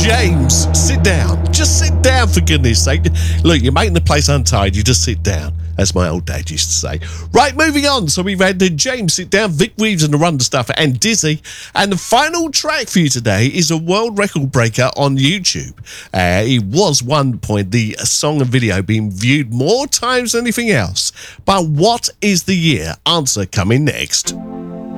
James, sit down. Just sit down, for goodness sake. Look, you're making the place untidy. You just sit down, as my old dad used to say. Right, moving on. So we've had James sit down, Vic Reeves and the Run Stuff, and Dizzy. And the final track for you today is a world record breaker on YouTube. It was one point the song and video being viewed more times than anything else. But what is the year? Answer coming next.